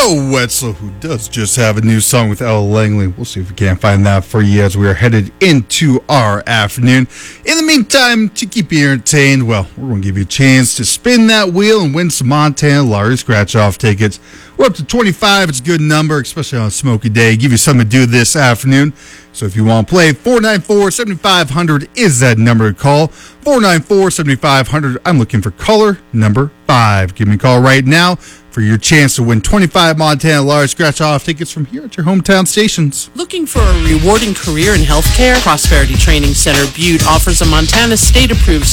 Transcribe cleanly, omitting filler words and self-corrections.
Joe Wetzel, who does just have a new song with Ella Langley. We'll see if we can't find that for you as we are headed into our afternoon. In the meantime, to keep you entertained, well, we're going to give you a chance to spin that wheel and win some Montana Lottery scratch-off tickets. We're up to 25. It's a good number, especially on a smoky day. Give you something to do this afternoon. So if you want to play, 494-7500 is that number to call. 494-7500. I'm looking for caller number 5. Give me a call right now for your chance to win 25 Montana Lottery scratch-off tickets from here at your hometown stations. Looking for a rewarding career in healthcare? Prosperity Training Center Butte offers a Montana state-approved